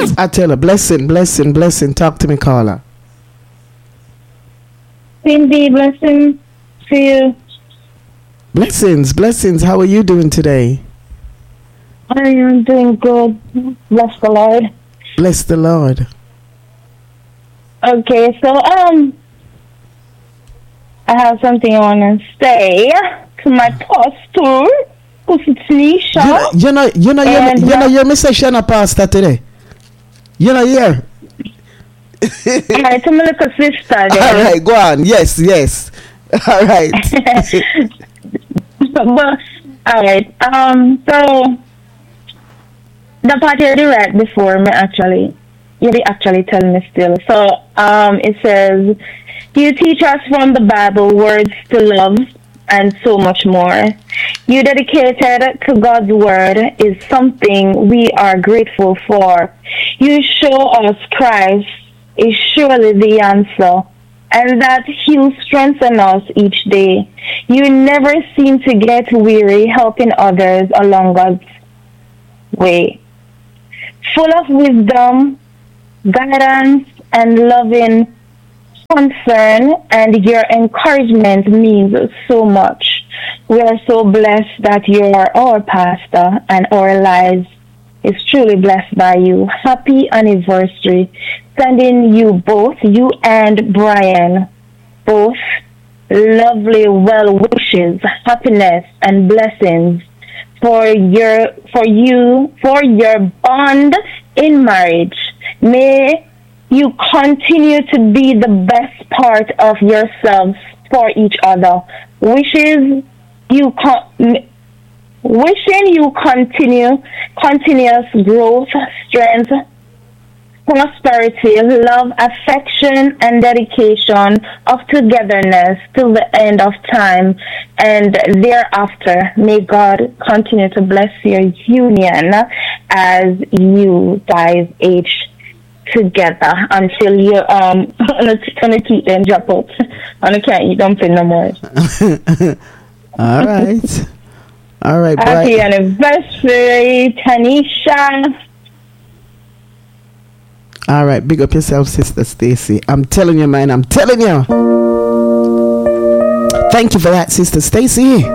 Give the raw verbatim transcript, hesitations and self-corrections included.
I tell her, blessing, blessing, blessing. Talk to me, Carla. Cindy, blessing to you. Blessings, blessings. How are you doing today? I am doing good. Bless the Lord. Bless the Lord. Okay, so um, I have something I want to say to my pastor, who's Tanisha. You know, you know, you know, And, you know, uh, you're Mister Shana pastor today. You know, yeah. Alright, to my little sister All then. right, go on. Yes, yes. All right. But, alright, um, so, the part you did right before me actually, you did actually tell me still. So, um, it says, you teach us from the Bible words to love and so much more. You dedicated to God's word is something we are grateful for. You show us Christ is surely the answer, and that He'll strengthen us each day. You never seem to get weary helping others along God's way. Full of wisdom, guidance, and loving concern, and your encouragement means so much. We are so blessed that you are our pastor, and our lives is truly blessed by you. Happy anniversary. Sending you both, you and Brian, both lovely well wishes, happiness, and blessings for your for you for your bond in marriage. May you continue to be the best part of yourselves for each other. Wishes you con- wishing you continue continuous growth, strength, prosperity, love, affection, and dedication of togetherness till the end of time and thereafter. May God continue to bless your union as you guys age together until you um gonna keep them drop out and I can't eat dumpling no more. All right. All right, Happy boy. anniversary, Tanisha. All right, big up yourself, Sister Stacy. I'm telling you, man. I'm telling you. Thank you for that, Sister Stacy.